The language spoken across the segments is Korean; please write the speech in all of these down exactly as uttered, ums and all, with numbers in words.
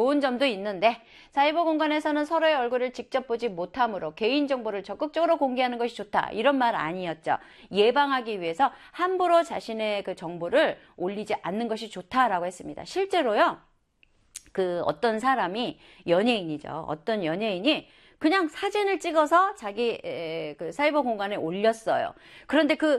좋은 점도 있는데 사이버 공간에서는 서로의 얼굴을 직접 보지 못하므로 개인정보를 적극적으로 공개하는 것이 좋다. 이런 말 아니었죠. 예방하기 위해서 함부로 자신의 그 정보를 올리지 않는 것이 좋다라고 했습니다. 실제로요. 그 어떤 사람이 연예인이죠. 어떤 연예인이 그냥 사진을 찍어서 자기 그 사이버 공간에 올렸어요. 그런데 그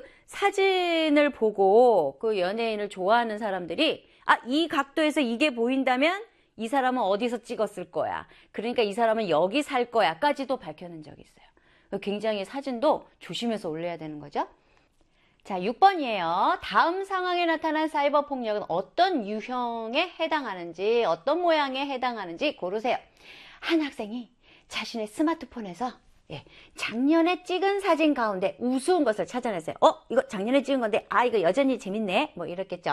사진을 보고 그 연예인을 좋아하는 사람들이 아, 이 각도에서 이게 보인다면 이 사람은 어디서 찍었을 거야. 그러니까 이 사람은 여기 살 거야. 까지도 밝혀낸 적이 있어요. 굉장히 사진도 조심해서 올려야 되는 거죠. 자, 육 번이에요. 다음 상황에 나타난 사이버 폭력은 어떤 유형에 해당하는지, 어떤 모양에 해당하는지 고르세요. 한 학생이 자신의 스마트폰에서 예, 작년에 찍은 사진 가운데 우스운 것을 찾아냈어요. 어, 이거 작년에 찍은 건데, 아, 이거 여전히 재밌네. 뭐 이렇겠죠.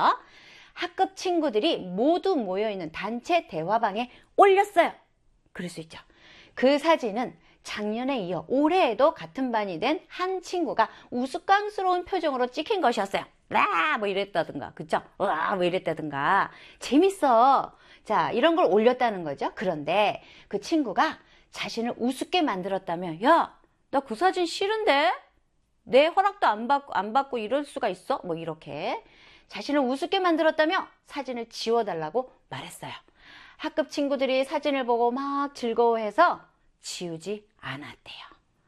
학급 친구들이 모두 모여있는 단체 대화방에 올렸어요. 그럴 수 있죠. 그 사진은 작년에 이어 올해에도 같은 반이 된 한 친구가 우스꽝스러운 표정으로 찍힌 것이었어요. 와, 뭐 이랬다든가, 그쵸? 와, 뭐 이랬다든가. 재밌어. 자, 이런 걸 올렸다는 거죠. 그런데 그 친구가 자신을 우습게 만들었다면, 야, 나 그 사진 싫은데? 내 허락도 안 받고, 안 받고 이럴 수가 있어? 뭐 이렇게. 자신을 우습게 만들었다며 사진을 지워달라고 말했어요. 학급 친구들이 사진을 보고 막 즐거워해서 지우지 않았대요.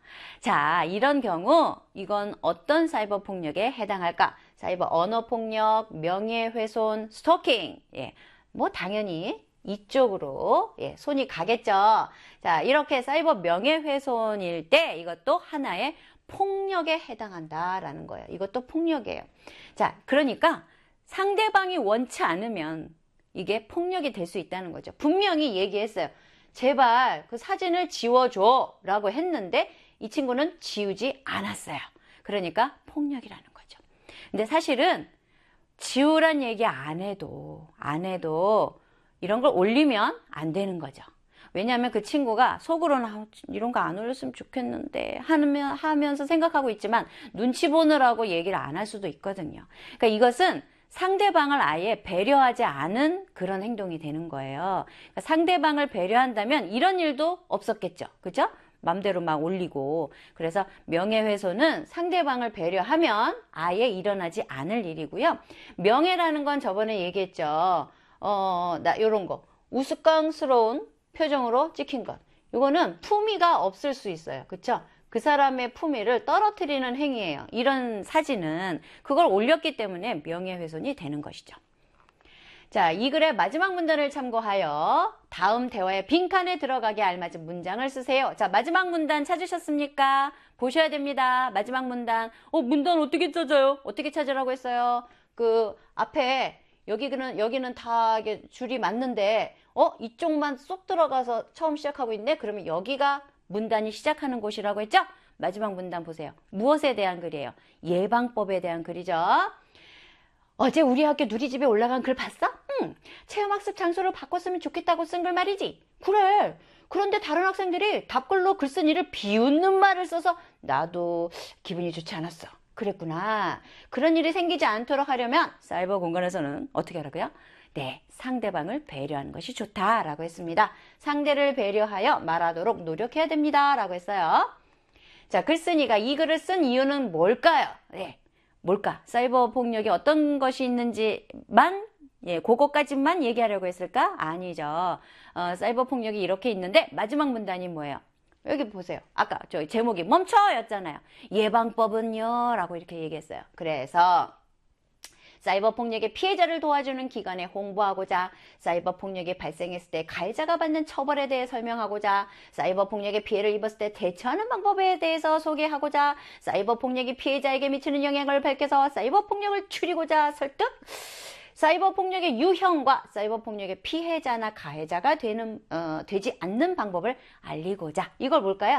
자, 이런 경우 이건 어떤 사이버 폭력에 해당할까? 사이버 언어 폭력, 명예훼손, 스토킹. 예, 뭐 당연히 이쪽으로 예, 손이 가겠죠. 자, 이렇게 사이버 명예훼손일 때 이것도 하나의 폭력에 해당한다라는 거예요. 이것도 폭력이에요. 자, 그러니까 상대방이 원치 않으면 이게 폭력이 될 수 있다는 거죠. 분명히 얘기했어요. 제발 그 사진을 지워줘 라고 했는데 이 친구는 지우지 않았어요. 그러니까 폭력이라는 거죠. 근데 사실은 지우란 얘기 안 해도 안 해도 이런 걸 올리면 안 되는 거죠. 왜냐하면 그 친구가 속으로는 이런 거 안 올렸으면 좋겠는데 하면, 하면서 생각하고 있지만 눈치 보느라고 얘기를 안 할 수도 있거든요. 그러니까 이것은 상대방을 아예 배려하지 않은 그런 행동이 되는 거예요. 그러니까 상대방을 배려한다면 이런 일도 없었겠죠. 그죠? 맘대로 막 올리고. 그래서 명예훼손은 상대방을 배려하면 아예 일어나지 않을 일이고요. 명예라는 건 저번에 얘기했죠. 어, 나 요런 거. 우스꽝스러운 표정으로 찍힌 것. 이거는 품위가 없을 수 있어요. 그쵸? 그 사람의 품위를 떨어뜨리는 행위예요. 이런 사진은 그걸 올렸기 때문에 명예훼손이 되는 것이죠. 자, 이 글의 마지막 문단을 참고하여 다음 대화의 빈칸에 들어가게 알맞은 문장을 쓰세요. 자, 마지막 문단 찾으셨습니까? 보셔야 됩니다. 마지막 문단. 어, 문단 어떻게 찾아요? 어떻게 찾으라고 했어요? 그 앞에 여기는 여기는 다 줄이 맞는데 어, 이쪽만 쏙 들어가서 처음 시작하고 있네? 그러면 여기가 문단이 시작하는 곳이라고 했죠? 마지막 문단 보세요. 무엇에 대한 글이에요? 예방법에 대한 글이죠. 어제 우리 학교 누리집에 올라간 글 봤어? 응. 체험학습 장소를 바꿨으면 좋겠다고 쓴 글 말이지. 그래. 그런데 다른 학생들이 답글로 글쓴이를 비웃는 말을 써서 나도 기분이 좋지 않았어. 그랬구나. 그런 일이 생기지 않도록 하려면 사이버 공간에서는 어떻게 하라고요? 네, 상대방을 배려하는 것이 좋다라고 했습니다. 상대를 배려하여 말하도록 노력해야 됩니다 라고 했어요. 자, 글쓴이가 이 글을 쓴 이유는 뭘까요? 네, 뭘까? 사이버 폭력이 어떤 것이 있는지만 예, 그거까지만 얘기하려고 했을까? 아니죠. 어, 사이버 폭력이 이렇게 있는데 마지막 문단이 뭐예요? 여기 보세요. 아까 저 제목이 멈춰 였잖아요. 예방법은요 라고 이렇게 얘기했어요. 그래서 사이버 폭력의 피해자를 도와주는 기관에 홍보하고자, 사이버 폭력이 발생했을 때 가해자가 받는 처벌에 대해 설명하고자, 사이버 폭력의 피해를 입었을 때 대처하는 방법에 대해서 소개하고자, 사이버 폭력이 피해자에게 미치는 영향을 밝혀서 사이버 폭력을 줄이고자 설득, 사이버 폭력의 유형과 사이버 폭력의 피해자나 가해자가 되는 어, 되지 않는 방법을 알리고자. 이걸 뭘까요?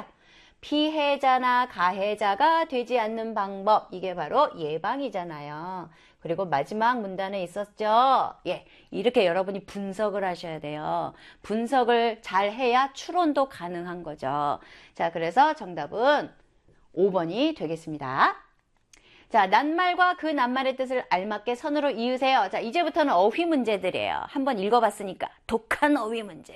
피해자나 가해자가 되지 않는 방법. 이게 바로 예방이잖아요. 그리고 마지막 문단에 있었죠. 예, 이렇게 여러분이 분석을 하셔야 돼요. 분석을 잘 해야 추론도 가능한 거죠. 자, 그래서 정답은 오 번이 되겠습니다. 자, 낱말과 그 낱말의 뜻을 알맞게 선으로 이으세요. 자, 이제부터는 어휘 문제들이에요. 한번 읽어봤으니까 독한 어휘 문제.